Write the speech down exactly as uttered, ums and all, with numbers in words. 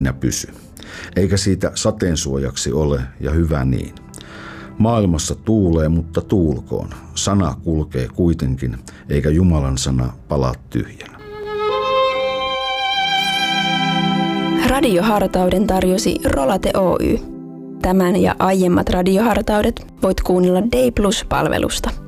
pysy. Eikä siitä sateensuojaksi ole, ja hyvä niin. Maailmassa tuulee, mutta tuulkoon. Sana kulkee kuitenkin, eikä Jumalan sana palaa tyhjänä. Radiohartauden tarjosi Rolate Oy. Tämän ja aiemmat radiohartaudet voit kuunnella Day Plus-palvelusta.